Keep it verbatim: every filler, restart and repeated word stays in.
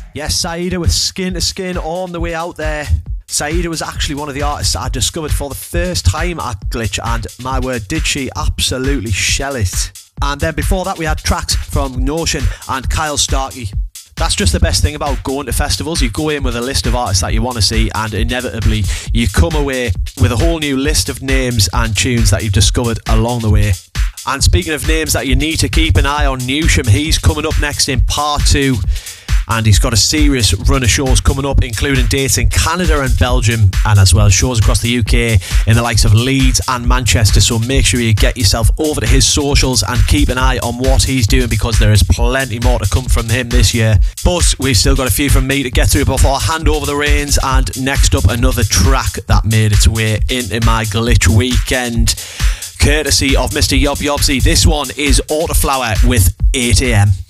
Yes, Saida with Skin to Skin on the way out there. Saida was actually one of the artists I discovered for the first time at Glitch, and my word, did she absolutely shell it. And then before that we had tracks from Notion and Kyle Starkey. That's just the best thing about going to festivals. You go in with a list of artists that you want to see, and inevitably you come away with a whole new list of names and tunes that you've discovered along the way. And speaking of names that you need to keep an eye on, Newsham, he's coming up next in part two. And he's got a serious run of shows coming up, including dates in Canada and Belgium, and as well shows across the U K in the likes of Leeds and Manchester. So make sure you get yourself over to his socials and keep an eye on what he's doing, because there is plenty more to come from him this year. But we've still got a few from me to get through before I hand over the reins. And next up, another track that made its way into my Glitch weekend, courtesy of Mister Yob Yobsy. This one is Autoflower with eight a m